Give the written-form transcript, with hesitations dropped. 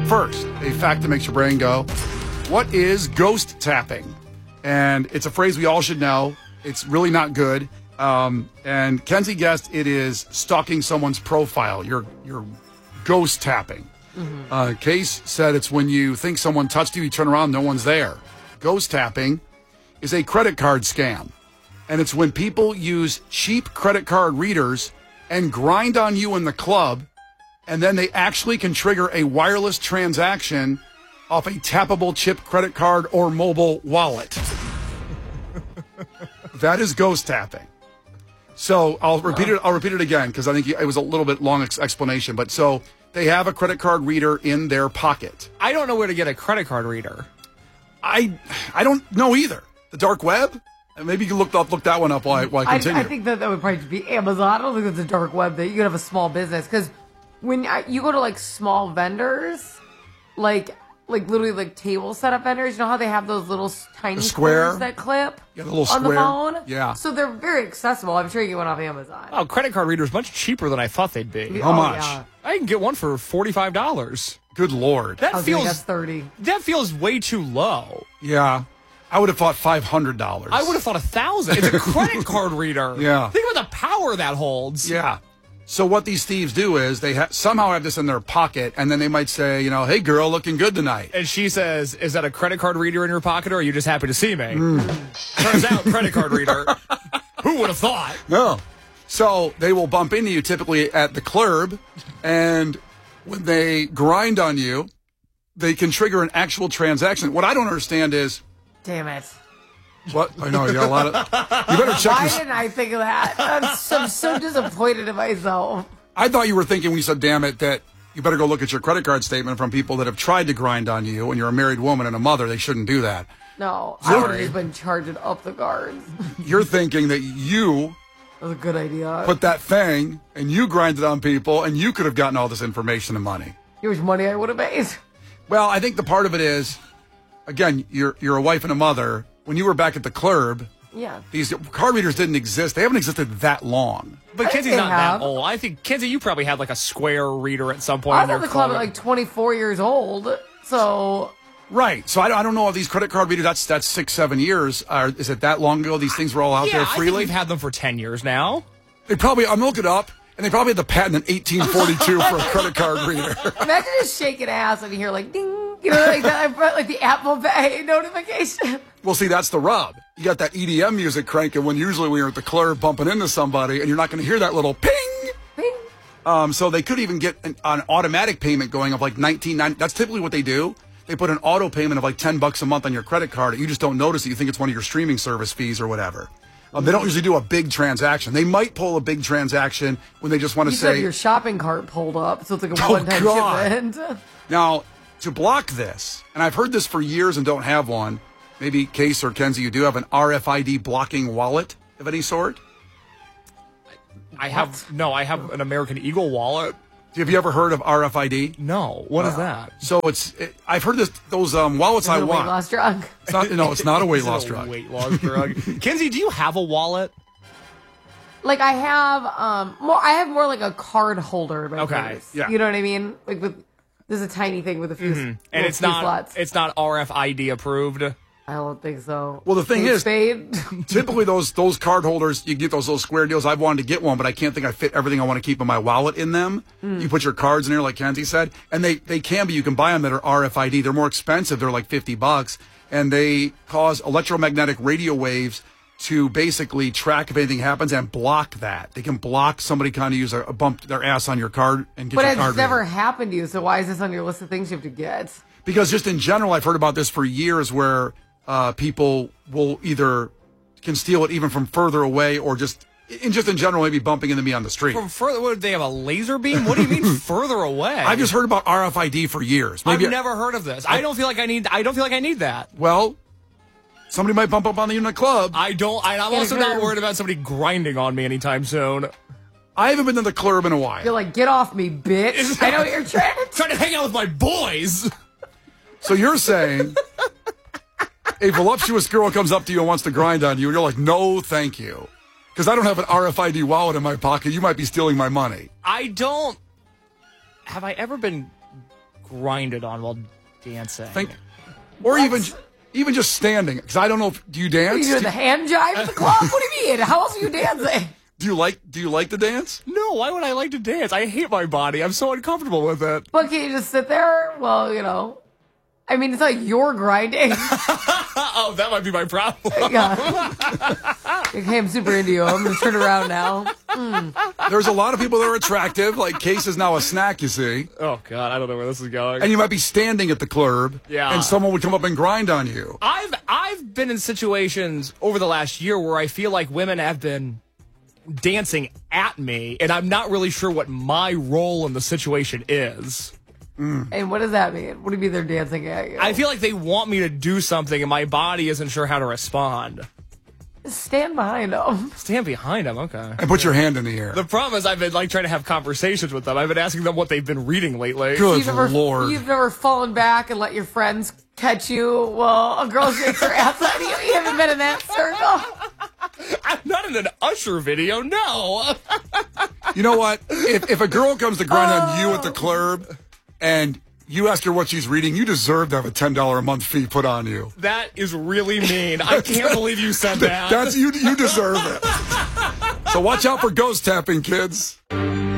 first, a fact that makes your brain go, what is ghost tapping? And it's a phrase we all should know. It's really not good. And Kenzie guessed it is stalking someone's profile. You're ghost tapping. Case said it's when you think someone touched you, you turn around, no one's there. Ghost tapping is a credit card scam. And it's when people use cheap credit card readers and grind on you in the club, and then they actually can trigger a wireless transaction off a tappable chip credit card or mobile wallet. That is ghost tapping. So I'll repeat it again because I think it was a little bit long explanation. But so they have a credit card reader in their pocket. I don't know where to get a credit card reader. I don't know either. The dark web? Maybe you can look that one up while I continue. I think that would probably be Amazon. I don't think it's a dark web that you could have a small business. Because when you go to like small vendors, like literally like table setup vendors, you know how they have those little tiny squares that clip the little on the phone? Yeah. So they're very accessible. I'm sure you get one off Amazon. Oh, credit card readers much cheaper than I thought they'd be. How much? Yeah. I can get one for $45. Good Lord. That feels that's 30. That feels way too low. Yeah. I would have thought $500. I would have thought $1,000. It's a credit card reader. Yeah. Think about the power that holds. Yeah. So what these thieves do is they somehow have this in their pocket, and then they might say, hey, girl, looking good tonight. And she says, is that a credit card reader in your pocket, or are you just happy to see me? Turns out, credit card reader. Who would have thought? No. So they will bump into you typically at the club, and when they grind on you, they can trigger an actual transaction. What I don't understand is... Damn it. What? I know, you got a lot of... You better check Why didn't I think of that? I'm so disappointed in myself. I thought you were thinking when you said, damn it, that you better go look at your credit card statement from people that have tried to grind on you. When you're a married woman and a mother, they shouldn't do that. No, I would have just been charging up the guards. You're thinking that you... That was a good idea. Put that thing, and you grinded on people, and you could have gotten all this information and money. How much money I would have made? Well, I think the part of it is, again, you're a wife and a mother. When you were back at the club, yeah, these card readers didn't exist. They haven't existed that long. But Kenzie's not that old. I think, Kenzie, you probably had like a Square reader at some point. I was at the club at like 24 years old, so... Right. So I don't know if these credit card readers, that's 6-7 years. Is it that long ago these things were all out there freely? I think we've had them for 10 years now. They probably, I'm looking it up, and they probably had the patent in 1842 for a credit card reader. Imagine just shaking ass and you hear like ding, you know, like that, like the Apple Pay notification. Well, see, that's the rub. You got that EDM music cranking when usually when you're at the club bumping into somebody, and you're not going to hear that little ping. Ping. So they could even get an automatic payment going of like $19.90. That's typically what they do. They put an auto payment of like $10 a month on your credit card. You just don't notice it. You think it's one of your streaming service fees or whatever. They don't usually do a big transaction. They might pull a big transaction when they just want to say... You said your shopping cart pulled up, so it's like a one-time shipment. Now, to block this, and I've heard this for years and don't have one, maybe Case or Kenzie, you do have an RFID blocking wallet of any sort? I have an American Eagle wallet. Have you ever heard of RFID? No. What is that? So I've heard those wallets I want. Weight loss drug. It's not a weight loss drug. Weight loss drug. Kenzie, do you have a wallet? Like I have more like a card holder in my purse. Yeah. You know what I mean? Like there's a tiny thing with a few and it's not slots. It's not RFID approved. I don't think so. Well, the thing is, Spade. typically those card holders, you get those little square deals. I've wanted to get one, but I can't think I fit everything I want to keep in my wallet in them. You put your cards in there, like Kenzie said, and they can be. You can buy them that are RFID. They're more expensive. They're like $50, and they cause electromagnetic radio waves to basically track if anything happens and block that. They can block somebody kind of use a bump their ass on your card and get your card. But it's never happened to you, so why is this on your list of things you have to get? Because just in general, I've heard about this for years where people will either can steal it even from further away or just in general, maybe bumping into me on the street. From further, what, they have a laser beam? What do you mean further away? I've just heard about RFID for years. I've never heard of this. I don't feel like I need that. Well, somebody might bump up on you in a club. I'm also not worried about somebody grinding on me anytime soon. I haven't been to the club in a while. You're like, get off me, bitch. I know what you're trying to hang out with my boys. So you're saying a voluptuous girl comes up to you and wants to grind on you, and you're like, no, thank you. Because I don't have an RFID wallet in my pocket. You might be stealing my money. I don't. Have I ever been grinded on while dancing. Or even just standing. Because I don't know if do you dance? Are you doing the hand jive at the club? What do you mean? How else are you dancing? Do you like to dance? No, why would I like to dance? I hate my body. I'm so uncomfortable with it. But can you just sit there? Well, I mean, it's like you're grinding. Oh, that might be my problem. Yeah. Okay, I'm super into you. I'm going to turn around now. There's a lot of people that are attractive. Like, Case is now a snack, you see. Oh, God, I don't know where this is going. And you might be standing at the club, Yeah. and someone would come up and grind on you. I've been in situations over the last year where I feel like women have been dancing at me, and I'm not really sure what my role in the situation is. And what does that mean? What do you mean they're dancing at you? I feel like they want me to do something, and my body isn't sure how to respond. Stand behind them. Stand behind them, okay. And put your hand in the air. The problem is I've been trying to have conversations with them. I've been asking them what they've been reading lately. Good Lord. You've never fallen back and let your friends catch you while a girl shakes her ass at you. You haven't been in that circle. I'm not in an Usher video, no. You know what? If a girl comes to grind on you at the club and you ask her what she's reading, you deserve to have a $10 a month fee put on you. That is really mean. I can't believe you said that. You deserve it. So watch out for ghost tapping, kids.